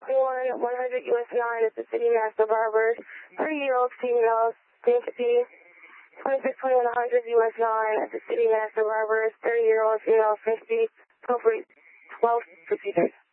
21, 100 US 9 at the City Master Barbers. 30-year-old female, Nancy. 26, 21, 100 US 9 at the City Master Barbers. 30-year-old female, 50. Appropriate 12 procedures.